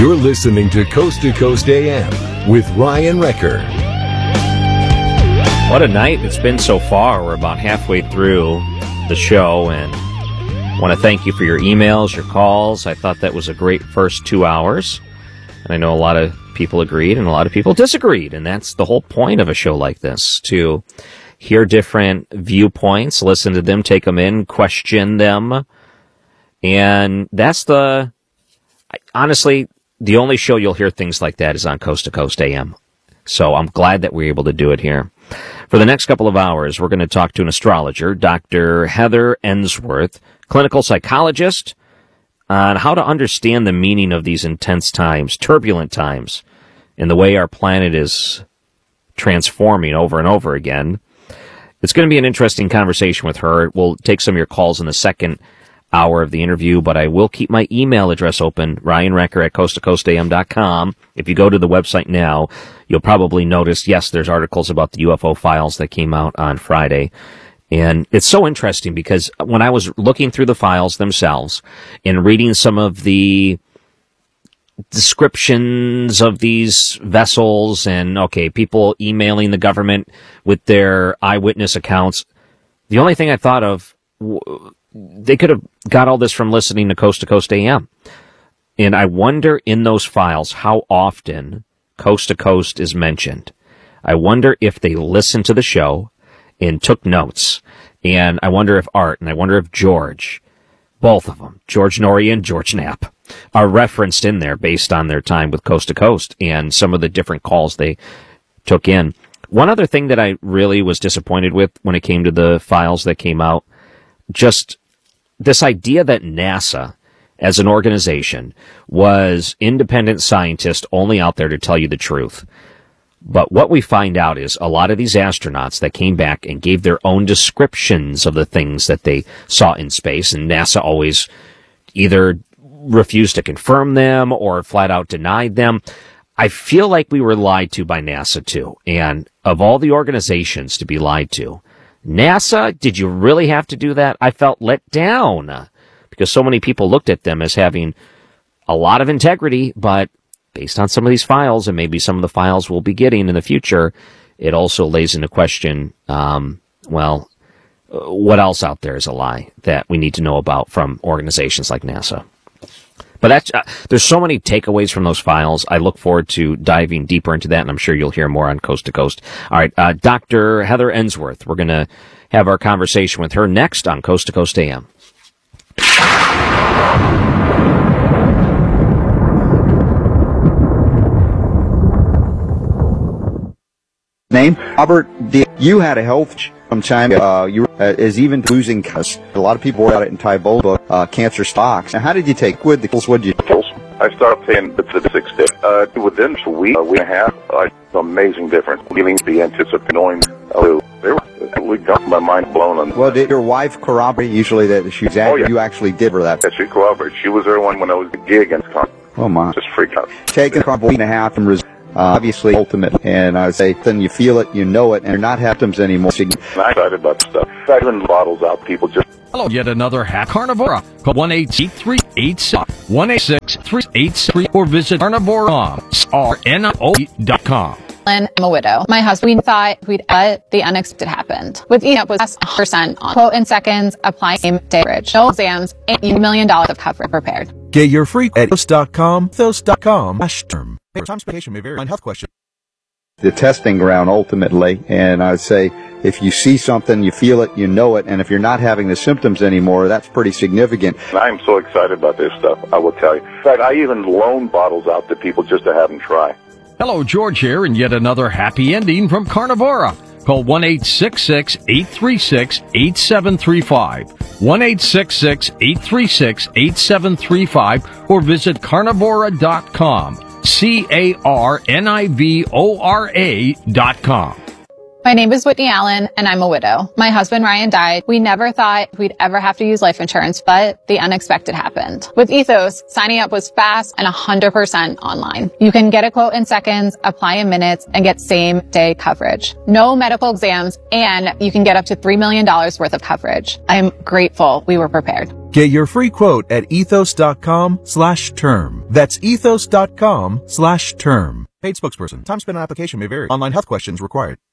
You're listening to Coast AM with Ryan Wrecker. What a night it's been so far. We're about halfway through the show, and I want to thank you for your emails, your calls. I thought that was a great first 2 hours, and I know a lot of people agreed and a lot of people disagreed, and that's the whole point of a show like this, to hear different viewpoints, listen to them, take them in, question them, and that's honestly, the only show you'll hear things like that is on Coast to Coast AM. So I'm glad that we're able to do it here. For the next couple of hours, we're going to talk to an astrologer, Dr. Heather Ensworth, clinical psychologist, on how to understand the meaning of these intense times, turbulent times, and the way our planet is transforming over and over again. It's going to be an interesting conversation with her. We'll take some of your calls in the second hour of the interview, but I will keep my email address open, ryanwrecker@coasttocoastam.com. If you go to the website now, you'll probably notice, yes, there's articles about the UFO files that came out on Friday. And it's so interesting because when I was looking through the files themselves and reading some of the descriptions of these vessels and, people emailing the government with their eyewitness accounts, the only thing I thought of, they could have got all this from listening to Coast AM. And I wonder in those files how often Coast to Coast is mentioned. I wonder if they listened to the show and took notes. And I wonder if Art and I wonder if George, both of them, George Norrie and George Knapp, are referenced in there based on their time with Coast to Coast and some of the different calls they took in. One other thing that I really was disappointed with when it came to the files that came out, just this idea that NASA, as an organization, was independent scientists only out there to tell you the truth. But what we find out is a lot of these astronauts that came back and gave their own descriptions of the things that they saw in space, and NASA always either refused to confirm them or flat out denied them. I feel like we were lied to by NASA too. And of all the organizations to be lied to, NASA, did you really have to do that? I felt let down because so many people looked at them as having a lot of integrity, but based on some of these files and maybe some of the files we'll be getting in the future, it also lays into question, what else out there is a lie that we need to know about from organizations like NASA? But there's so many takeaways from those files. I look forward to diving deeper into that, and I'm sure you'll hear more on Coast to Coast. All right, Dr. Heather Ensworth, we're going to have our conversation with her next on Coast to Coast AM. Name? Robert D. You had a health from China. You is even losing cuss. A lot of people wrote about it in Ty Bo's book, Cancer Stocks. Now, how did you take with the pills? What did you? I started taking the 6 days. Within a week and a half, amazing difference. Feeling the anticipating they were got my mind blown on. Well, did your wife corroborate usually that she was at? Oh, yeah. You actually did for that? Yeah, she corroborated. She was there when I was a gig in Wisconsin. Oh my! Just freaked out. Taking a week and a half from obviously ultimate, and I would say then you feel it, you know it, and you're not symptoms anymore. I'm excited about stuff. Even bottles out, people just. Hello, yet another half Carnivora. Call 1-863-86-383 or visit carnivora.com. I'm a widow. My husband, we thought the unexpected happened. With ENUP was 100% on. Quote in seconds, apply same day coverage. No exams, $8 million of coverage prepared. Get your free at thos.com/term. Transportation may vary on health questions. The testing ground ultimately, and I would say if you see something, you feel it, you know it, and if you're not having the symptoms anymore, that's pretty significant. I'm so excited about this stuff, I will tell you. In fact, I even loan bottles out to people just to have them try. Hello, George here, and yet another happy ending from Carnivora. Call 1-866-836-8735, 1-866-836-8735, or visit carnivora.com, carnivora.com. My name is Whitney Allen, and I'm a widow. My husband, Ryan, died. We never thought we'd ever have to use life insurance, but the unexpected happened. With Ethos, signing up was fast and 100% online. You can get a quote in seconds, apply in minutes, and get same-day coverage. No medical exams, and you can get up to $3 million worth of coverage. I'm grateful we were prepared. Get your free quote at ethos.com/term. That's ethos.com/term. Paid spokesperson. Time spent on application may vary. Online health questions required.